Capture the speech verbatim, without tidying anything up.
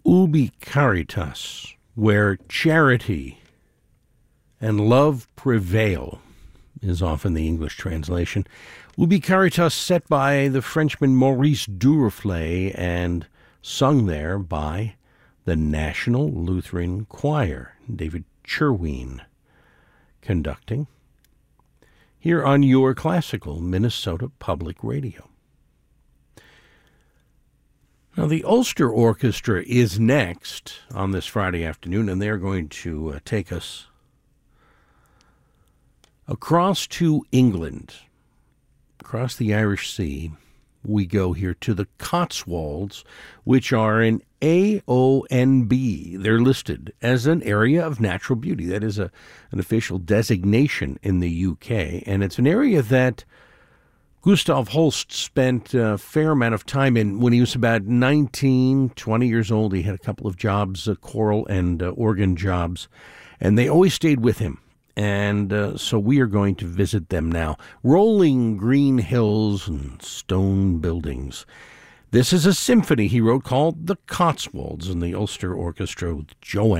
Ubi Caritas, where charity and love prevail, is often the English translation. Ubi Caritas, set by the Frenchman Maurice Duruflé and sung there by the National Lutheran Choir, David Cherwin conducting, here on your classical Minnesota Public Radio. Now, the Ulster Orchestra is next on this Friday afternoon, and they're going to uh, take us across to England. Across the Irish Sea, we go here to the Cotswolds, which are an A O N B. They're listed as an area of natural beauty. That is a, an official designation in the U K, and it's an area that Gustav Holst spent a fair amount of time in when he was about nineteen, twenty years old. He had a couple of jobs, uh, choral and uh, organ jobs, and they always stayed with him. And uh, so we are going to visit them now. Rolling green hills and stone buildings. This is a symphony he wrote called The Cotswolds, and the Ulster Orchestra with Joanne